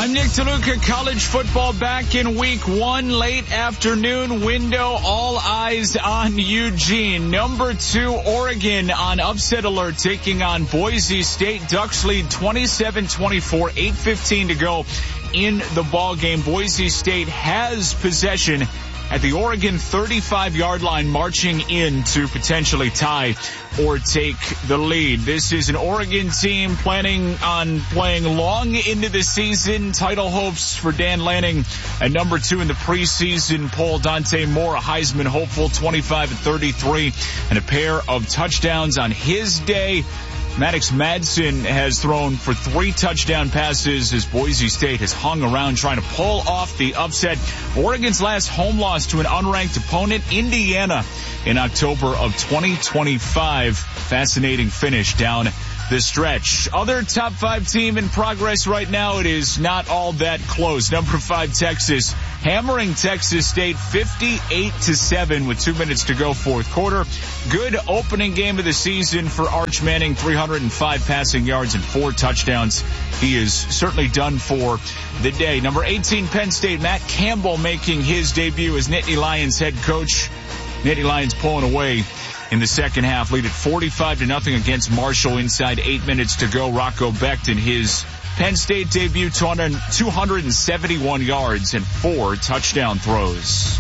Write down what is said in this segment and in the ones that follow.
I'm Nick DeLuca. College football back in week one, late afternoon window. All eyes on Eugene. Number 2, Oregon on upset alert, taking on Boise State. Ducks lead 27-24, 8:15 to go in the ball game. Boise State has possession at the Oregon 35-yard line, marching in to potentially tie or take the lead. This is an Oregon team planning on playing long into the season. Title hopes for Dan Lanning at number 2 in the preseason poll. Dante Moore, a Heisman hopeful, 25-33, and a pair of touchdowns on his day. Maddox Madsen has thrown for 3 touchdown passes as Boise State has hung around trying to pull off the upset. Oregon's last home loss to an unranked opponent, Indiana, in October of 2025. Fascinating finish down the stretch. Other top 5 team in progress right now, it is not all that close. Number 5, Texas, hammering Texas State 58-7 with 2 minutes to go, fourth quarter. Good opening game of the season for Arch Manning, 305 passing yards and 4 touchdowns. He is certainly done for the day. Number 18, Penn State, Matt Campbell making his debut as Nittany Lions head coach. Nittany Lions pulling away in the second half, lead at 45-0 against Marshall. Inside 8 minutes to go, Rocco Becht in his Penn State debut, 271 yards and 4 touchdown throws.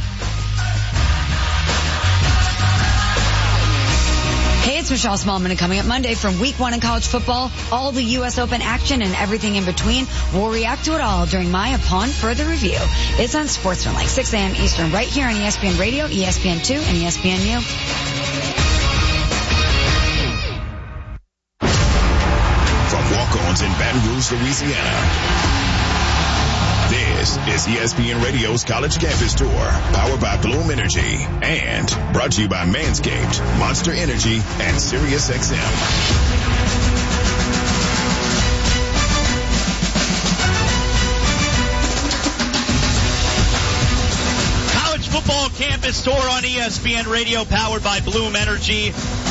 Hey, it's Michelle Smallman, and coming up Monday from week 1 in college football, all the U.S. Open action and everything in between. We'll react to it all during my Upon Further Review. It's on Sportsman, 6 a.m. Eastern, right here on ESPN Radio, ESPN2, and ESPNU. From walk-ons in Baton Rouge, Louisiana. This is ESPN Radio's College Campus Tour, powered by Bloom Energy, and brought to you by Manscaped, Monster Energy, and SiriusXM. College Football Campus Tour on ESPN Radio, powered by Bloom Energy.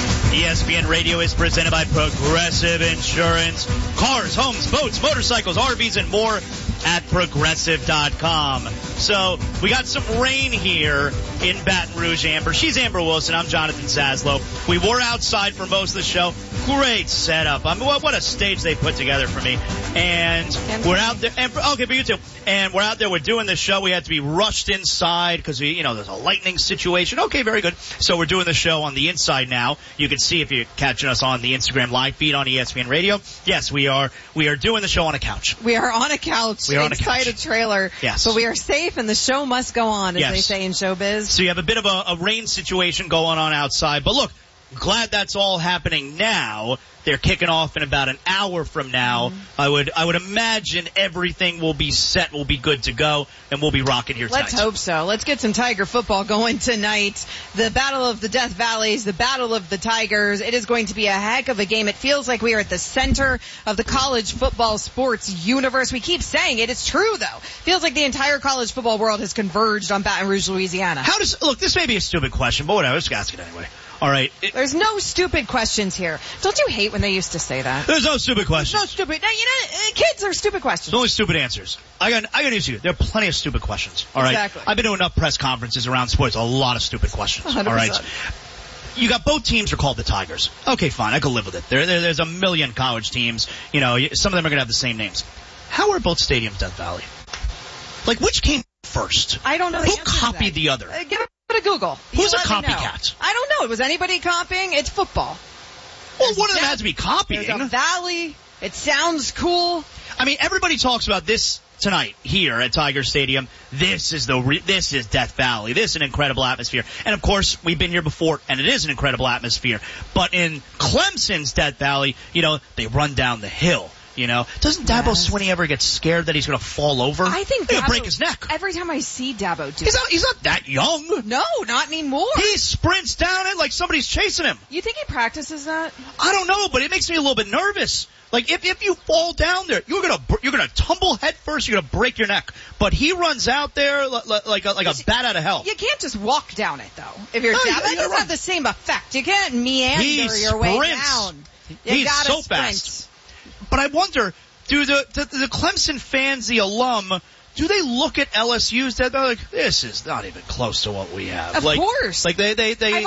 ESPN Radio is presented by Progressive Insurance. Cars, homes, boats, motorcycles, RVs, and more at Progressive.com. So we got some rain here in Baton Rouge, Amber. She's Amber Wilson. I'm Jonathan Zaslow. We were outside for most of the show. Great setup. I mean, what a stage they put together for me. And we're out there. And, okay, for you too. And we're out there. We're doing this show. We had to be rushed inside because there's a lightning situation. Okay, very good. So we're doing the show on the inside now. You can see if you're catching us on the Instagram live feed on ESPN Radio. Yes, we are doing the show on a couch. We are on a couch. We are on a inside couch. a trailer. Yes. But we are safe and the show must go on, as they say in showbiz. So you have a bit of a rain situation going on outside. But look, glad that's all happening now. They're kicking off in about an hour from now. Mm-hmm. I would imagine everything will be set, will be good to go, and we'll be rocking here tonight. Let's hope so. Let's get some Tiger football going tonight. The Battle of the Death Valleys, the Battle of the Tigers. It is going to be a heck of a game. It feels like we are at the center of the college football sports universe. We keep saying it. It's true, though. Feels like the entire college football world has converged on Baton Rouge, Louisiana. Look, this may be a stupid question, but whatever. Let's ask it anyway. All right. There's no stupid questions here. Don't you hate when they used to say that? There's no stupid questions. There's no stupid. No, kids are stupid questions. There's only stupid answers. I got news for you. There are plenty of stupid questions. All right. Exactly. I've been to enough press conferences around sports. A lot of stupid questions. 100%. All right. You got both teams are called the Tigers. Okay, fine. I can live with it. There's a million college teams. Some of them are going to have the same names. How are both stadiums Death Valley? Like, which came first? I don't know. Who copied the other? Give it a Google. Who's a copycat? I don't know. Was anybody copying? It's football. Well, one of them has to be copying. There's a valley. It sounds cool. I mean, everybody talks about this tonight here at Tiger Stadium. This is Death Valley. This is an incredible atmosphere. And of course, we've been here before, and it is an incredible atmosphere. But in Clemson's Death Valley, they run down the hill. Doesn't Dabo Swinney ever get scared that he's going to fall over? I think he'll break his neck. Every time I see Dabo do he's not that young. No, not anymore. He sprints down it like somebody's chasing him. You think he practices that? I don't know, but it makes me a little bit nervous. Like if you fall down there, you're gonna tumble head first. You're gonna break your neck. But he runs out there like a bat out of hell. You can't just walk down it though. If you're down, that doesn't have the same effect. You can't meander your way down. He's so fast. But I wonder, do the Clemson fans, the alum, do they look at LSU's that they're like, this is not even close to what we have? Of course. Like they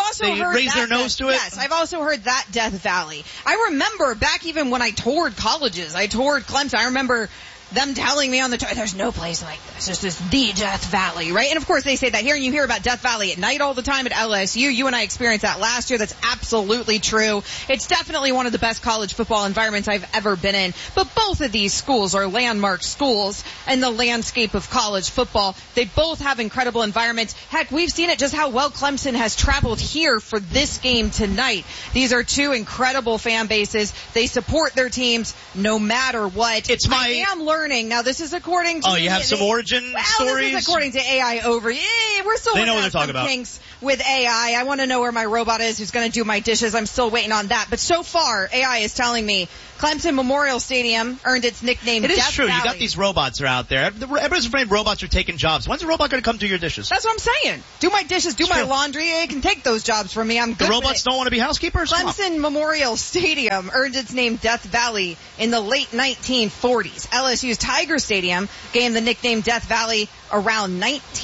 raise their nose to it? Yes, I've also heard that Death Valley. I remember back even when I toured colleges, I toured Clemson, I remember them telling me on the tour, there's no place like this. It's just the Death Valley, right? And of course they say that here, and you hear about Death Valley at night all the time at LSU. You and I experienced that last year. That's absolutely true. It's definitely one of the best college football environments I've ever been in. But both of these schools are landmark schools in the landscape of college football. They both have incredible environments. Heck, we've seen it just how well Clemson has traveled here for this game tonight. These are two incredible fan bases. They support their teams no matter what. I am learning. Now, this is according to... Oh, you have some origin stories? This is according to AI over. We're still they know what they're some talking about. kinks with AI. I want to know where my robot is who's going to do my dishes. I'm still waiting on that. But so far, AI is telling me Clemson Memorial Stadium earned its nickname Death Valley. It is true. You got these robots that are out there. Everybody's afraid robots are taking jobs. When's the robot going to come do your dishes? That's what I'm saying. Do my dishes, do my laundry. It can take those jobs from me. I'm good. The robots don't want to be housekeepers? Clemson Memorial Stadium earned its name Death Valley in the late 1940s. LSU's Tiger Stadium gained the nickname Death Valley around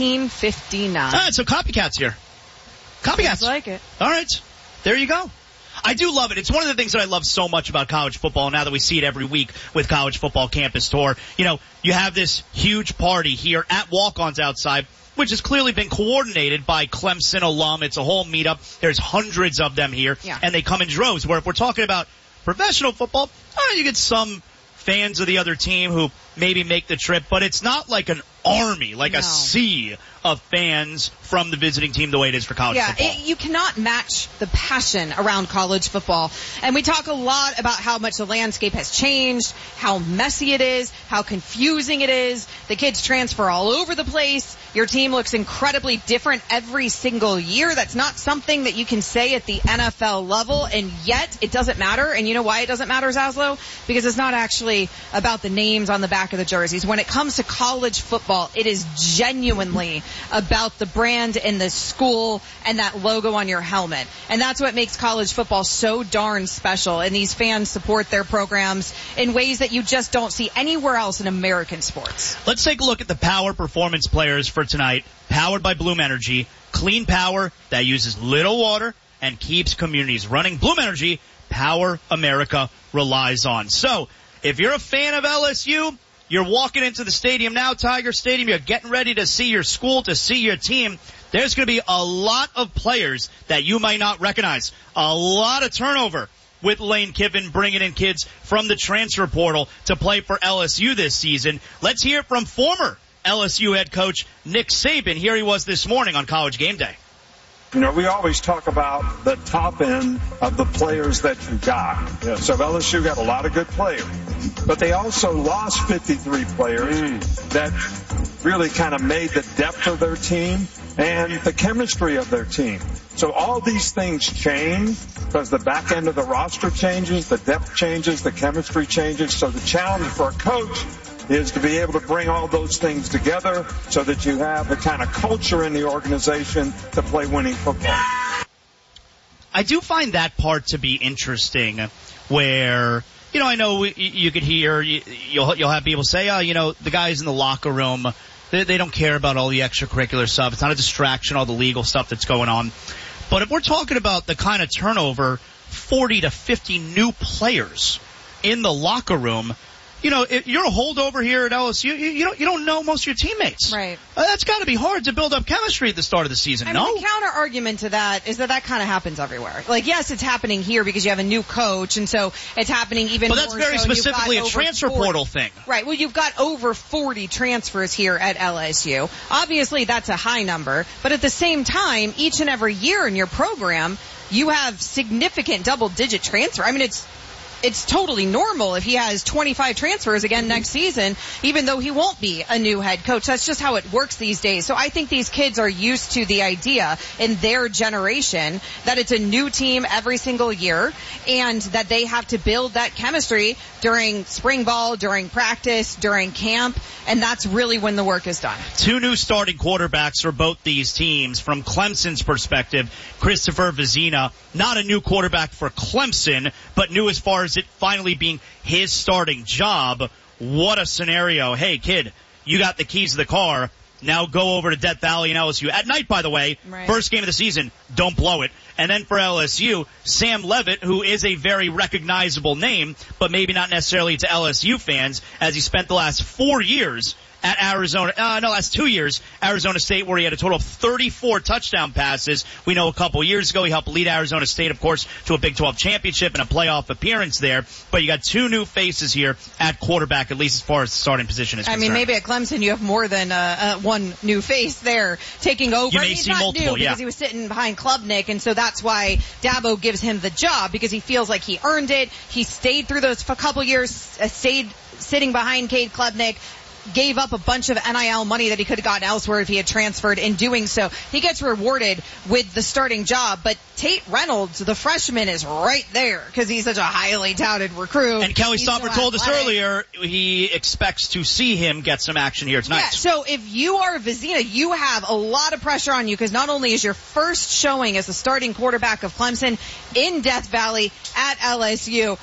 1959. All right, so copycats here. Copycats. Sounds like it. All right. There you go. I do love it. It's one of the things that I love so much about college football now that we see it every week with College Football Campus Tour. You know, you have this huge party here at Walk-Ons outside, which has clearly been coordinated by Clemson alum. It's a whole meetup. There's hundreds of them here, and they come in droves. Where if we're talking about professional football, you get some fans of the other team who maybe make the trip, but it's not like an army, like a sea of fans from the visiting team the way it is for college football. You cannot match the passion around college football. And we talk a lot about how much the landscape has changed, how messy it is, how confusing it is. The kids transfer all over the place. Your team looks incredibly different every single year. That's not something that you can say at the NFL level, and yet it doesn't matter. And you know why it doesn't matter, Zaslow? Because it's not actually about the names on the back of the jerseys. When it comes to college football, it is genuinely about the brand and the school and that logo on your helmet. And that's what makes college football so darn special. And these fans support their programs in ways that you just don't see anywhere else in American sports. Let's take a look at the power performance players for tonight. Powered by Bloom Energy. Clean power that uses little water and keeps communities running. Bloom Energy, power America relies on. So, if you're a fan of LSU, you're walking into the stadium now, Tiger Stadium. You're getting ready to see your school, to see your team. There's going to be a lot of players that you might not recognize. A lot of turnover with Lane Kiffin bringing in kids from the transfer portal to play for LSU this season. Let's hear from former LSU head coach Nick Saban. Here he was this morning on College Game Day. You know, we always talk about the top end of the players that you got. Yeah. So LSU got a lot of good players, but they also lost 53 players that really kind of made the depth of their team and the chemistry of their team. So all these things change because the back end of the roster changes, the depth changes, the chemistry changes. So the challenge for a coach is to be able to bring all those things together so that you have the kind of culture in the organization to play winning football. I do find that part to be interesting where, you know, I know you could hear, you'll have people say, the guys in the locker room, they don't care about all the extracurricular stuff. It's not a distraction, all the legal stuff that's going on. But if we're talking about the kind of turnover, 40 to 50 new players in the locker room, you know, if you're a holdover here at LSU, you don't know most of your teammates. Right. That's got to be hard to build up chemistry at the start of the season. I mean, the counter argument to that is that kind of happens everywhere. Like, yes, it's happening here because you have a new coach, and so it's happening even more. But that's very specifically a transfer portal thing. Right. Well, you've got over 40 transfers here at LSU. Obviously, that's a high number, but at the same time, each and every year in your program, you have significant double-digit transfer. I mean, it's totally normal if he has 25 transfers again next season, even though he won't be a new head coach. That's just how it works these days. So I think these kids are used to the idea in their generation that it's a new team every single year and that they have to build that chemistry during spring ball, during practice, during camp, and that's really when the work is done. Two new starting quarterbacks for both these teams. From Clemson's perspective, Christopher Vezina, not a new quarterback for Clemson, but new as far as it finally being his starting job. what a scenario. Hey, kid, you got the keys to the car. Now go over to Death Valley and LSU. At night, by the way, First game of the season, don't blow it. And then for LSU, Sam Levitt, who is a very recognizable name, but maybe not necessarily to LSU fans, as he spent the last 4 years at last 2 years, Arizona State, where he had a total of 34 touchdown passes. We know a couple years ago he helped lead Arizona State, of course, to a Big 12 championship and a playoff appearance there. But you got 2 new faces here at quarterback, at least as far as the starting position is concerned. I mean, maybe at Clemson you have more than one new face there taking over. You may see multiple, because he was sitting behind Klubnik, and so that's why Dabo gives him the job, because he feels like he earned it. He stayed through those couple years, stayed sitting behind Cade Klubnik, gave up a bunch of NIL money that he could have gotten elsewhere if he had transferred. In doing so, he gets rewarded with the starting job. But Tate Reynolds, the freshman, is right there because he's such a highly touted recruit. And Kelly Stopper told us earlier he expects to see him get some action here tonight. Yeah, so if you are Vizina, you have a lot of pressure on you because not only is your first showing as the starting quarterback of Clemson in Death Valley at LSU,